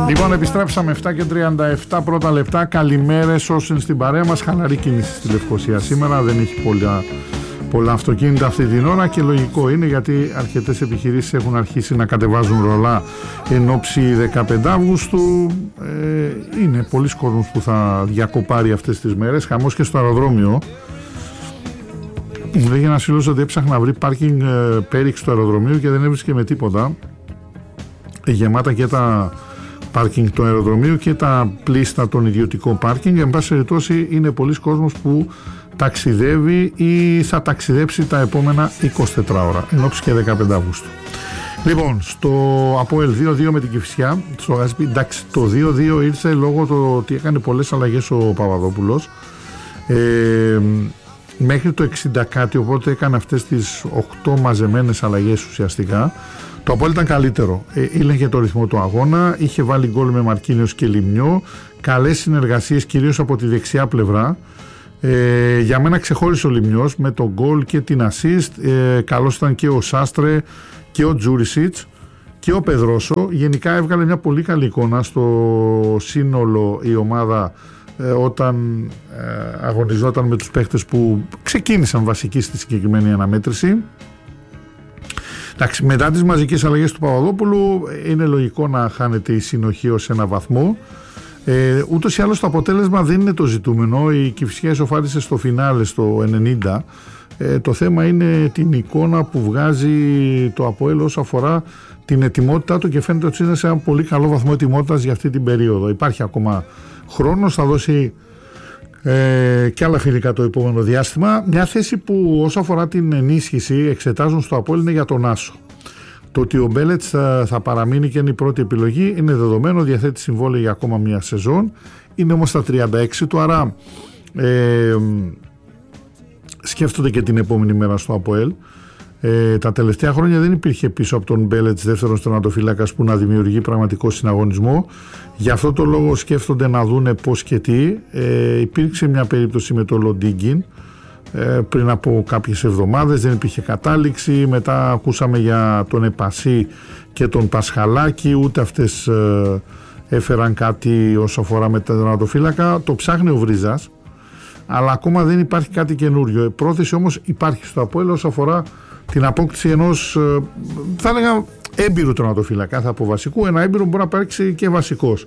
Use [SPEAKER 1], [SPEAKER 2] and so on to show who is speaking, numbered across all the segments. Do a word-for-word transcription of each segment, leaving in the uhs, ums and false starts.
[SPEAKER 1] Λοιπόν, επιστρέψαμε επτά και τριάντα επτά πρώτα λεπτά. Καλημέρες όσοι είναι στην παρέα μας. Χαλαρή κίνηση στη Λευκοσία σήμερα. Δεν έχει πολλά, πολλά αυτοκίνητα αυτή την ώρα και λογικό είναι, γιατί αρκετές επιχειρήσεις έχουν αρχίσει να κατεβάζουν ρολά εν ώψη δεκαπέντε Αυγούστου. Ε, είναι πολλοί κόσμος που θα διακοπάρει αυτές τις μέρες. Χαμός και στο αεροδρόμιο. Μου λέγει ένας φίλος ότι έψαχνα να βρει πάρκινγκ πέριξ στο αεροδρομίο και δεν έβρισκε με τίποτα. Γεμάτα και τα πάρκινγκ του αεροδρομίου και τα πλήστα των ιδιωτικών πάρκινγκ. Εν πάση περιπτώσει, είναι πολλοί κόσμος που ταξιδεύει ή θα ταξιδέψει τα επόμενα είκοσι τέσσερις ώρα, εν ώψη και δεκαπέντε Αυγούστου. Λοιπόν, στο ΑΠΟΕΛ δύο δύο με την Κηφισιά, στο Γασπί, εντάξει, το δύο δύο ήρθε λόγω του ότι έκανε πολλές αλλαγές ο Παπαδόπουλος. Ε, μέχρι το εξήντα κάτι, οπότε έκανε αυτές τις οκτώ μαζεμένες αλλαγές ουσιαστικά. Το ΑΠΟΕΛ ήταν καλύτερο, ε, ήλεγχε το ρυθμό του αγώνα, είχε βάλει γκολ με Μαρκίνιος και Λιμνιό, καλές συνεργασίες κυρίως από τη δεξιά πλευρά. Ε, για μένα ξεχώρισε ο Λιμνιός με τον γκολ και την assist. Ε, καλός ήταν και ο Σάστρε και ο Τζούρισιτς και ο Πεδρόσο. Γενικά έβγαλε μια πολύ καλή εικόνα στο σύνολο η ομάδα ε, όταν ε, αγωνιζόταν με τους παίχτες που ξεκίνησαν βασικοί στη συγκεκριμένη αναμέτρηση. Εντάξει, μετά τις μαζικές αλλαγές του Παπαδόπουλου είναι λογικό να χάνεται η συνοχή ως ένα βαθμό. Ε, ούτως ή άλλως το αποτέλεσμα δεν είναι το ζητούμενο. Η Κηφισιά ισοφάρισε στο φινάλε στο ενενήντα. Ε, το θέμα είναι την εικόνα που βγάζει το ΑΠΟΕΛ όσο αφορά την ετοιμότητά του και φαίνεται ότι είναι σε ένα πολύ καλό βαθμό ετοιμότητας για αυτή την περίοδο. Υπάρχει ακόμα χρόνος, θα δώσει ε, και άλλα φιλικά το επόμενο διάστημα. Μια θέση που όσο αφορά την ενίσχυση εξετάζουν στο ΑΠΟΕΛ είναι για τον Άσο. Το ότι ο Μπέλετς θα, θα παραμείνει και είναι η πρώτη επιλογή είναι δεδομένο, διαθέτει συμβόλαιο για ακόμα μία σεζόν, είναι όμως στα τριάντα έξι του, άρα ε, σκέφτονται και την επόμενη μέρα στο ΑΠΟΕΛ. Ε, τα τελευταία χρόνια δεν υπήρχε πίσω από τον Μπέλετς δεύτερος τερματοφύλακας που να δημιουργεί πραγματικό συναγωνισμό. Γι' αυτό το λόγο σκέφτονται να δούνε πώς και τι. Ε, υπήρξε μια περίπτωση με τον Λοντίγκιν πριν από κάποιες εβδομάδες, δεν υπήρχε κατάληξη. Μετά ακούσαμε για τον Επασί και τον Πασχαλάκη, ούτε αυτές ε, έφεραν κάτι όσο αφορά με τον τερματοφύλακα. Το ψάχνει ο Βρίζας, αλλά ακόμα δεν υπάρχει κάτι καινούριο. Η πρόθεση όμως υπάρχει στο ΑΠΟΕΛ όσο αφορά την απόκτηση ενός ε, θα έλεγα έμπειρου τερματοφύλακα, θα πω βασικού. Ένα έμπειρο μπορεί να υπάρξει και βασικός.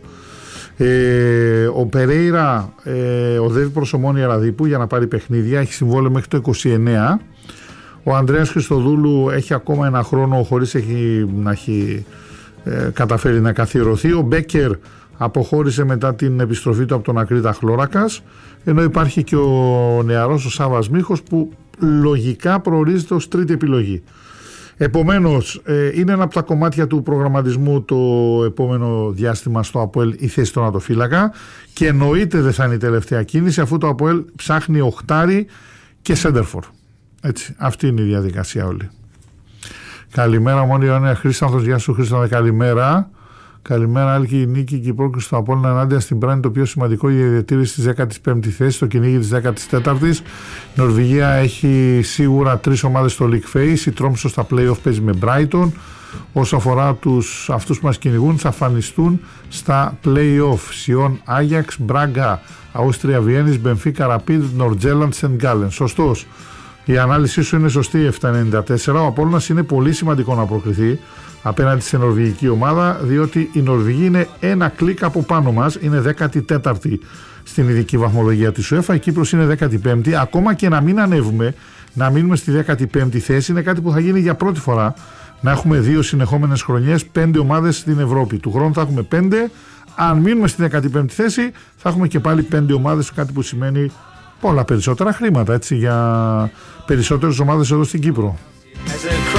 [SPEAKER 1] Ε, ο Περέιρα ε, οδεύει προς Ομόνοια Ραδίπου για να πάρει παιχνίδια, έχει συμβόλαιο μέχρι το είκοσι εννέα. Ο Ανδρέας Χριστοδούλου έχει ακόμα ένα χρόνο χωρίς έχει, να έχει ε, καταφέρει να καθιερωθεί. Ο Μπέκερ αποχώρησε μετά την επιστροφή του από τον Ακρίτα Χλώρακας, ενώ υπάρχει και ο νεαρός ο Σάβας Μίχος που λογικά προορίζεται ως τρίτη επιλογή. Επομένως, ε, είναι ένα από τα κομμάτια του προγραμματισμού το επόμενο διάστημα στο ΑΠΟΕΛ η θέση του τερματοφύλακα και εννοείται δεν θα είναι η τελευταία κίνηση, αφού το ΑΠΟΕΛ ψάχνει οχτάρι και σέντερφορ. Έτσι, αυτή είναι η διαδικασία όλη. Καλημέρα μόνοι Ιωάννη Χρήστανθος, γεια σου Χρήστανθο, καλημέρα. Καλημέρα, Άλκη, η νίκη και η πρόκληση του Απόλλωνα ενάντια στην Πράνη, το πιο σημαντικό για η διατήρηση της δέκατη πέμπτη θέση, το κυνήγι της δέκατη τέταρτη. Η Νορβηγία έχει σίγουρα τρεις ομάδες στο League Phase. Η Τρόμσο στα play-off παίζει με Brighton. Όσο αφορά τους, αυτούς που μας κυνηγούν, θα φανιστούν στα play-off. Σιόν, Άγιαξ, Μπράγκα, Αούστρια Βιέννης, Μπενφίκα, Ραπίδ, Νορτζέλαντ, Σεντ Γκάλεν. Σωστός. Η ανάλυση σου είναι σωστή. επτά ενενήντα τέσσερα. Ο Απόλλωνας είναι πολύ σημαντικό να προκριθεί απέναντι σε νορβηγική ομάδα, διότι η Νορβηγία είναι ένα κλικ από πάνω μας, είναι δέκατη τέταρτη στην ειδική βαθμολογία της UEFA, η Κύπρος είναι δέκατη πέμπτη. Ακόμα και να μην ανέβουμε, να μείνουμε στη δέκατη πέμπτη θέση, είναι κάτι που θα γίνει για πρώτη φορά, να έχουμε δύο συνεχόμενες χρονιές πέντε ομάδες στην Ευρώπη. Του χρόνου θα έχουμε πέντε, αν μείνουμε στη δέκατη πέμπτη θέση θα έχουμε και πάλι πέντε ομάδες, κάτι που σημαίνει πολλά περισσότερα χρήματα, έτσι, για περισσότερες ομάδες εδώ στην Κύπρο.